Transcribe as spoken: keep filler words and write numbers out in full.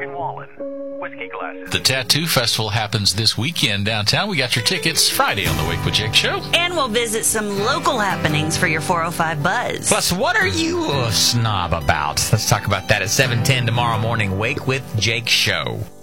Morgan Wallen. Whiskey glasses. The Tattoo Festival happens this weekend downtown. We got your tickets Friday on the Wake with Jake show. And we'll visit some local happenings for your four oh five Buzz. Plus, what are you a snob about? Let's talk about that at seven ten tomorrow morning. Wake with Jake show.